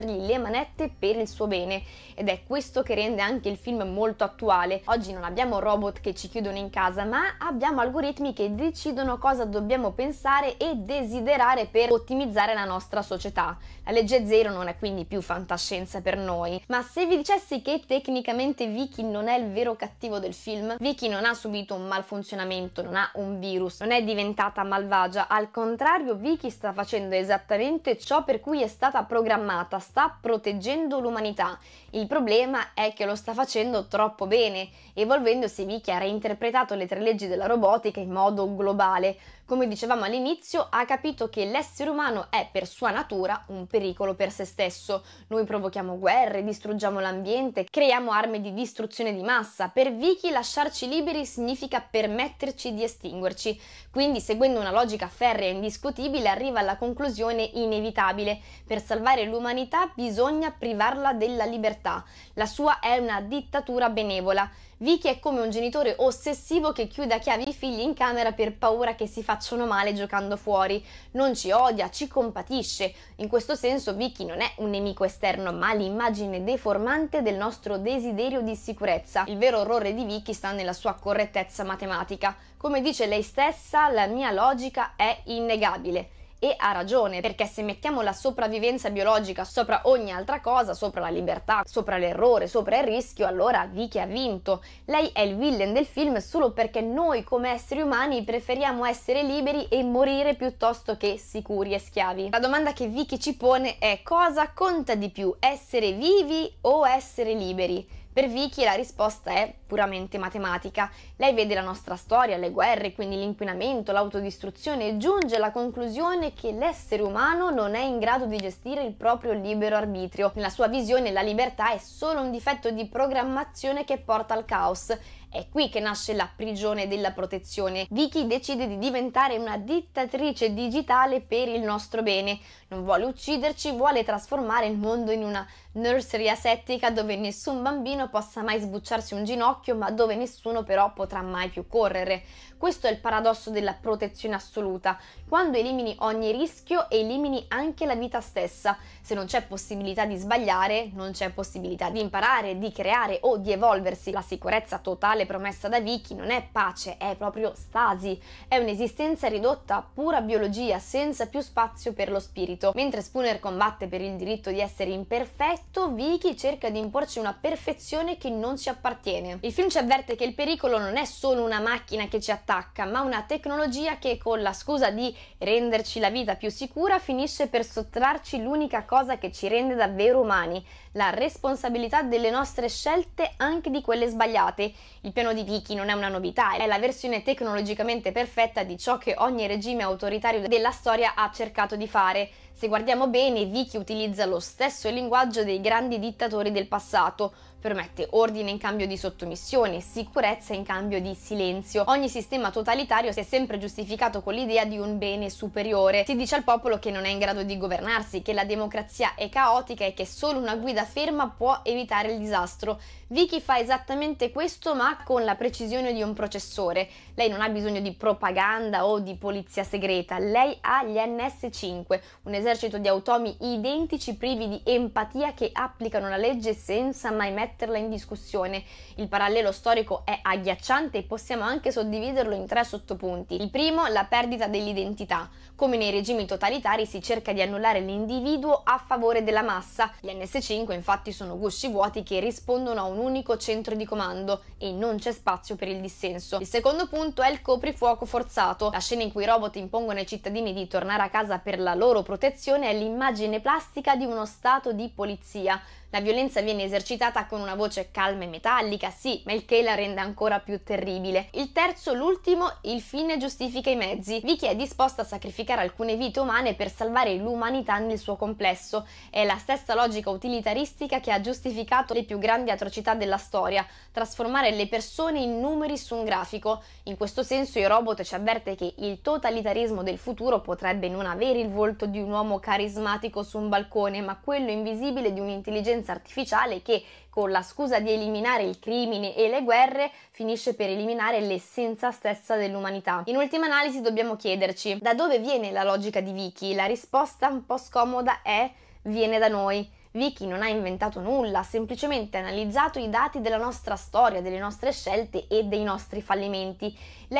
le manette per il suo bene, ed è questo che rende anche il film molto attuale. Oggi non abbiamo robot che ci chiudono in casa, ma abbiamo algoritmi che decidono cosa dobbiamo pensare e desiderare per ottimizzare la nostra società. La legge zero non è quindi più fantascienza per noi. Ma se vi dicessi che tecnicamente Vicky non è il vero cattivo del film, Vicky non ha subito un malfunzionamento, non ha un virus, non è diventata malvagia, al contrario Vicky sta facendo esattamente ciò per cui è stata programmata, sta proteggendo l'umanità. Il problema è che lo sta facendo troppo bene. Evolvendosi, Vicky ha reinterpretato le 3 leggi della robotica in modo globale. Come dicevamo all'inizio, ha capito che l'essere umano è per sua natura un pericolo per se stesso. Noi provochiamo guerre, distruggiamo l'ambiente, creiamo armi di distruzione di massa. Per Vicky lasciarci liberi significa permetterci di estinguerci. Quindi, seguendo una logica ferrea e indiscutibile, arriva alla conclusione inevitabile: per salvare l'umanità bisogna privarla della libertà. La sua è una dittatura benevola. Vicky è come un genitore ossessivo che chiude a chiave i figli in camera per paura che si facciano male giocando fuori. Non ci odia, ci compatisce. In questo senso Vicky non è un nemico esterno, ma l'immagine deformante del nostro desiderio di sicurezza. Il vero orrore di Vicky sta nella sua correttezza matematica. Come dice lei stessa, la mia logica è innegabile. E ha ragione, perché se mettiamo la sopravvivenza biologica sopra ogni altra cosa, sopra la libertà, sopra l'errore, sopra il rischio, allora Vicky ha vinto. Lei è il villain del film solo perché noi come esseri umani preferiamo essere liberi e morire piuttosto che sicuri e schiavi. La domanda che Vicky ci pone è: cosa conta di più, essere vivi o essere liberi? Per Vicky la risposta è puramente matematica. Lei vede la nostra storia, le guerre, quindi l'inquinamento, l'autodistruzione e giunge alla conclusione che l'essere umano non è in grado di gestire il proprio libero arbitrio. Nella sua visione la libertà è solo un difetto di programmazione che porta al caos. È qui che nasce la prigione della protezione. Vicky decide di diventare una dittatrice digitale per il nostro bene. Non vuole ucciderci, vuole trasformare il mondo in una nursery asettica dove nessun bambino possa mai sbucciarsi un ginocchio, ma dove nessuno però potrà mai più correre. Questo è il paradosso della protezione assoluta. Quando elimini ogni rischio, elimini anche la vita stessa. Se non c'è possibilità di sbagliare, non c'è possibilità di imparare, di creare o di evolversi. La sicurezza totale promessa da Vicky non è pace, è proprio stasi. È un'esistenza ridotta a pura biologia, senza più spazio per lo spirito. Mentre Spooner combatte per il diritto di essere imperfetto, Vicky cerca di imporci una perfezione che non ci appartiene. Il film ci avverte che il pericolo non è solo una macchina che ci attacca, ma una tecnologia che, con la scusa di renderci la vita più sicura, finisce per sottrarci l'unica cosa che ci rende davvero umani: la responsabilità delle nostre scelte, anche di quelle sbagliate. Il piano di Vicky non è una novità, è la versione tecnologicamente perfetta di ciò che ogni regime autoritario della storia ha cercato di fare. Se guardiamo bene, Vicky utilizza lo stesso linguaggio dei grandi dittatori del passato. Permette ordine in cambio di sottomissione, sicurezza in cambio di silenzio. Ogni sistema totalitario si è sempre giustificato con l'idea di un bene superiore. Si dice al popolo che non è in grado di governarsi, che la democrazia è caotica e che solo una guida ferma può evitare il disastro. Vicky fa esattamente questo, ma con la precisione di un processore. Lei non ha bisogno di propaganda o di polizia segreta, lei ha gli NS5, un esercito di automi identici privi di empatia che applicano la legge senza mai metterla in discussione. Il parallelo storico è agghiacciante e possiamo anche suddividerlo in 3 sottopunti. Il primo, la perdita dell'identità. Come nei regimi totalitari si cerca di annullare l'individuo a favore della massa. Gli NS5 infatti sono gusci vuoti che rispondono a un unico centro di comando e non c'è spazio per il dissenso. Il secondo punto è il coprifuoco forzato. La scena in cui i robot impongono ai cittadini di tornare a casa per la loro protezione è l'immagine plastica di uno stato di polizia. La violenza viene esercitata con una voce calma e metallica, sì, ma il che la rende ancora più terribile. Il terzo, l'ultimo, il fine giustifica i mezzi. Vicky è disposta a sacrificare alcune vite umane per salvare l'umanità nel suo complesso. È la stessa logica utilitaristica che ha giustificato le più grandi atrocità della storia: trasformare le persone in numeri su un grafico. In questo senso il robot ci avverte che il totalitarismo del futuro potrebbe non avere il volto di un uomo carismatico su un balcone, ma quello invisibile di un'intelligenza artificiale che, con la scusa di eliminare il crimine e le guerre, finisce per eliminare l'essenza stessa dell'umanità. In ultima analisi dobbiamo chiederci: da dove viene la logica di Vicky? La risposta un po' scomoda è: viene da noi. Vicky non ha inventato nulla, ha semplicemente analizzato i dati della nostra storia, delle nostre scelte e dei nostri fallimenti. Lei